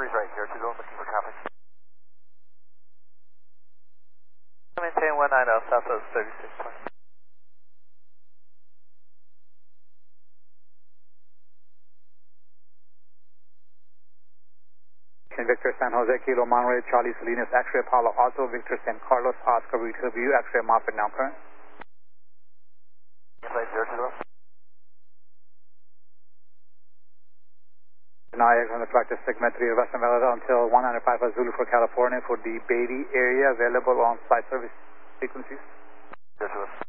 Breeze right here, 20, looking for traffic. Maintain 190, Southwest 3620. Victor San Jose, Kilo Monterey, Charlie Salinas, X-ray Apollo Alto, Victor San Carlos, Oscar Retail View, X-ray Moffett now current. Flight 020. Deny on the practice segment 3 of Western Valley until 195 Zulu for California for the Beatty area, available on flight service frequencies. 020.